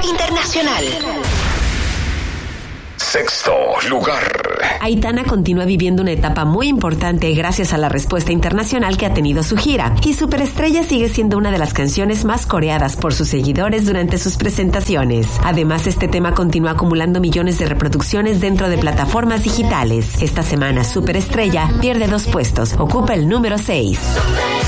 Internacional. Sexto lugar. Aitana continúa viviendo una etapa muy importante gracias a la respuesta internacional que ha tenido su gira, y Superestrella sigue siendo una de las canciones más coreadas por sus seguidores durante sus presentaciones. Además, este tema continúa acumulando millones de reproducciones dentro de plataformas digitales. Esta semana, Superestrella pierde 2 puestos, ocupa el número 6.